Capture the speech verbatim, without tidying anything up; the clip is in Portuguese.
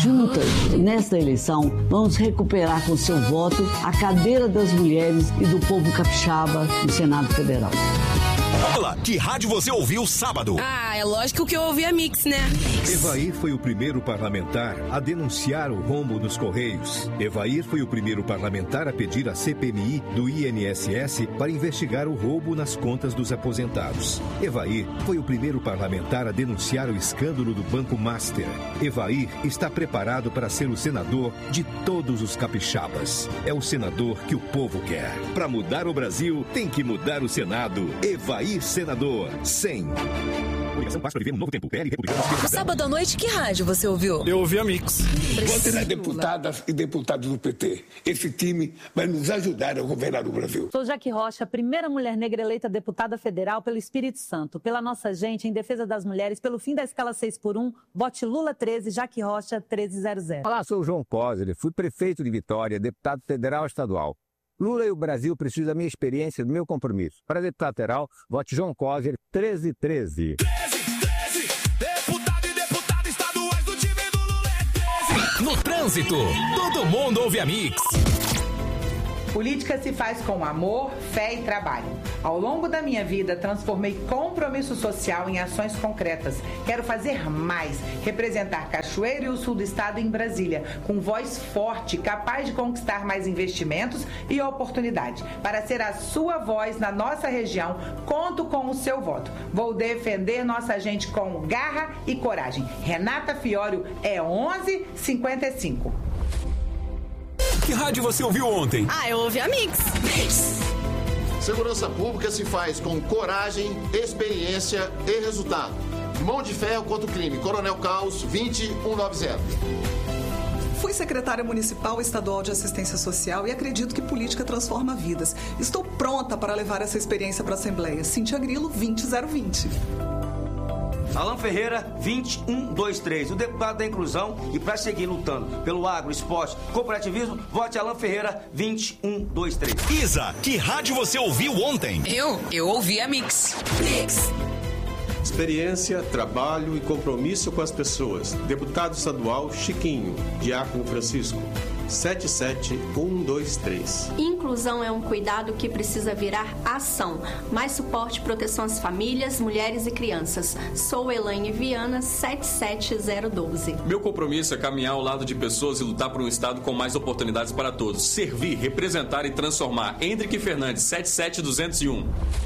Juntas, nesta eleição, vamos recuperar com seu voto a cadeira das mulheres e do povo capixaba no Senado Federal. Olá, que rádio você ouviu sábado? Ah, é lógico que eu ouvi a Mix, né? Evair foi o primeiro parlamentar a denunciar o rombo nos Correios. Evair foi o primeiro parlamentar a pedir a C P M I do I N S S para investigar o roubo nas contas dos aposentados. Evair foi o primeiro parlamentar a denunciar o escândalo do Banco Master. Evair está preparado para ser o senador de todos os capixabas. É o senador que o povo quer. Para mudar o Brasil, tem que mudar o Senado. Evair Senador, cem. Sábado à noite, que rádio você ouviu? Eu ouvi a Mix. Vote nas deputadas e deputados do P T. Esse time vai nos ajudar a governar o Brasil. Sou Jaque Rocha, primeira mulher negra eleita deputada federal pelo Espírito Santo. Pela nossa gente, em defesa das mulheres, pelo fim da escala seis por um, vote Lula treze, Jaque Rocha treze zero zero. Olá, sou o João Coser, fui prefeito de Vitória, deputado federal e estadual. Lula e o Brasil precisam da minha experiência e do meu compromisso. Para deputado federal, vote João Coser treze treze. Deputado e deputada estaduais do time do Lula é treze. No trânsito, todo mundo ouve a Mix. Política se faz com amor, fé e trabalho. Ao longo da minha vida, transformei compromisso social em ações concretas. Quero fazer mais, representar Cachoeiro e o sul do estado em Brasília, com voz forte, capaz de conquistar mais investimentos e oportunidade. Para ser a sua voz na nossa região, conto com o seu voto. Vou defender nossa gente com garra e coragem. Renata Fiório é onze cinquenta e cinco. Que rádio você ouviu ontem? Ah, eu ouvi a Mix. Mix. Segurança pública se faz com coragem, experiência e resultado. Mão de ferro contra o crime. Coronel Caos, vinte mil cento e noventa. Fui secretária municipal e estadual de assistência social e acredito que política transforma vidas. Estou pronta para levar essa experiência para a Assembleia. Cintia Grilo, vinte mil vinte. Alan Ferreira, vinte mil cento e vinte e três, o deputado da inclusão, e para seguir lutando pelo agro, esporte, cooperativismo, vote Alan Ferreira, vinte mil cento e vinte e três. Isa, que rádio você ouviu ontem? Eu? Eu ouvi a Mix. Mix. Experiência, trabalho e compromisso com as pessoas. Deputado estadual Chiquinho, Diácono Francisco. sete sete um dois três. Inclusão é um cuidado que precisa virar ação. Mais suporte e proteção às famílias, mulheres e crianças. Sou Elaine Viana, sete sete zero um dois. Meu compromisso é caminhar ao lado de pessoas e lutar por um estado com mais oportunidades para todos. Servir, representar e transformar. Hendrick Fernandes, sete sete dois zero um.